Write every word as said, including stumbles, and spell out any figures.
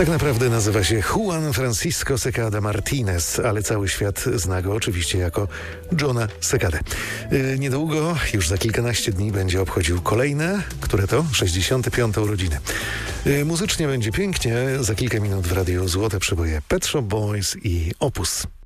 Tak naprawdę nazywa się Juan Francisco Secada Martinez, ale cały świat zna go oczywiście jako Johna Secadę. Yy, niedługo, już za kilkanaście dni, będzie obchodził kolejne, które to sześćdziesiąte piąte urodziny. Yy, muzycznie będzie pięknie, za kilka minut w radiu Złote Przeboje Pet Shop Boys i Opus.